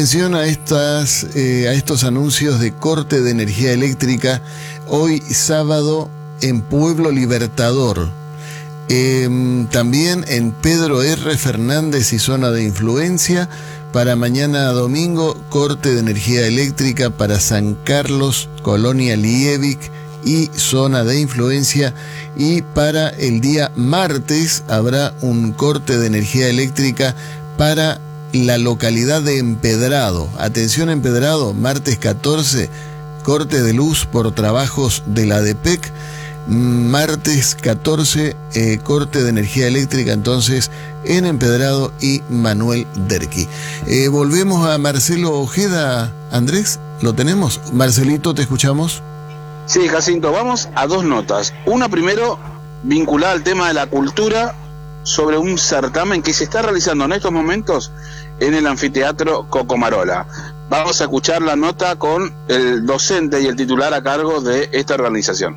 Atención a estos anuncios de corte de energía eléctrica hoy sábado en Pueblo Libertador. También en Pedro R. Fernández y zona de influencia. Para mañana domingo, corte de energía eléctrica para San Carlos, Colonia Liebig y zona de influencia. Y para el día martes habrá un corte de energía eléctrica para la localidad de Empedrado. Atención Empedrado, martes 14, corte de luz por trabajos de la ADEPEC. Martes 14, corte de energía eléctrica entonces en Empedrado y Manuel Derqui. Volvemos a Marcelo Ojeda. Andrés, ¿lo tenemos? Marcelito, ¿te escuchamos? Sí, Jacinto, vamos a dos notas. Una primero vinculada al tema de la cultura, sobre un certamen que se está realizando en estos momentos en el anfiteatro Cocomarola. Vamos a escuchar la nota con el docente y el titular a cargo de esta organización.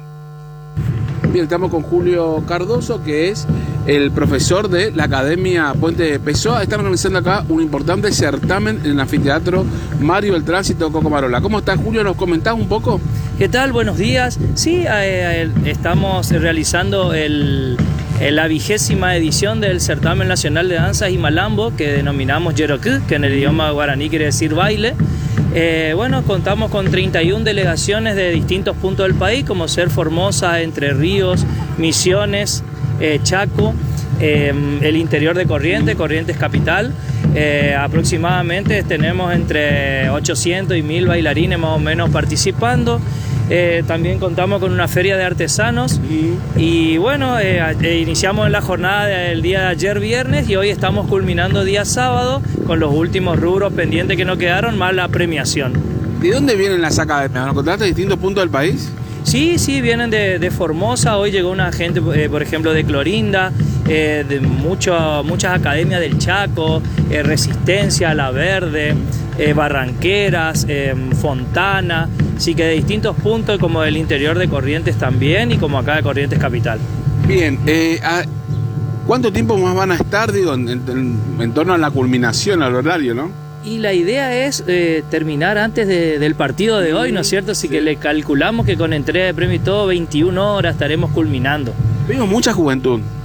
Bien, estamos con Julio Cardoso, que es el profesor de la Academia Puente de Pessoa. Están organizando acá un importante certamen en el anfiteatro Mario del Tránsito Cocomarola. ¿Cómo estás, Julio? ¿Nos comentás un poco? ¿Qué tal? Buenos días. Sí, estamos realizando la 20ª edición del Certamen Nacional de Danzas y Malambo, que denominamos Yeroku, que en el idioma guaraní quiere decir baile. Contamos con 31 delegaciones de distintos puntos del país, como ser Formosa, Entre Ríos, Misiones, Chaco, el interior de Corrientes capital. Aproximadamente tenemos entre 800 y 1000 bailarines más o menos participando. También contamos con una feria de artesanos y iniciamos la jornada del día de ayer viernes y hoy estamos culminando día sábado con los últimos rubros pendientes que nos quedaron, más la premiación. ¿De dónde vienen las academias? ¿Nos contaste de distintos puntos del país? Sí, vienen de Formosa. Hoy llegó una gente, por ejemplo, de Clorinda, de muchas academias del Chaco, Resistencia, La Verde, Barranqueras, Fontana. Así que de distintos puntos, como del interior de Corrientes también y como acá de Corrientes capital. Bien, ¿cuánto tiempo más van a estar, en torno a la culminación, al horario, no? Y la idea es terminar antes del partido de hoy, ¿no es cierto? Así que le calculamos que con entrega de premio y todo, 21 horas estaremos culminando. Vemos mucha juventud.